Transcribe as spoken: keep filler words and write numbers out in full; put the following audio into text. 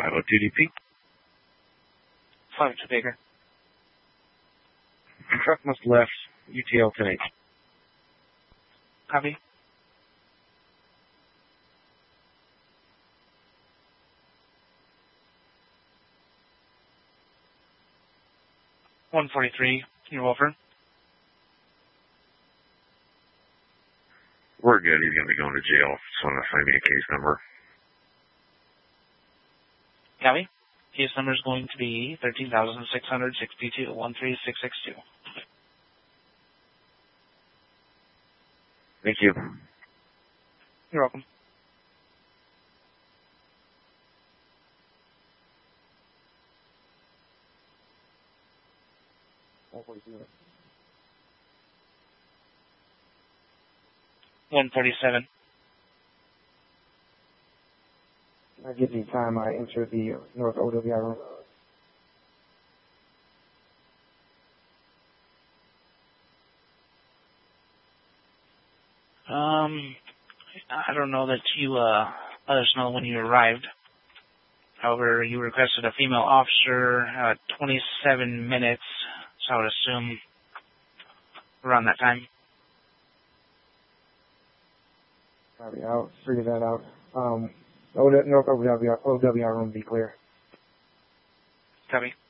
five oh two D P. five oh two Baker. Truck must have left U T L ten H. Copy. one forty-three, you're over. We're good. He's going to be going to jail. Just want to find me a case number. Copy. Case number is going to be thirteen thousand six hundred sixty-two, one three six six two. Thank you. You're welcome. one forty-seven. I give me time. I enter the North O W I room. Um, I don't know that you uh, let us know when you arrived. However, you requested a female officer, uh, twenty-seven minutes, so I would assume around that time. Copy. I'll figure that out. Um, North O W I room be clear. Copy.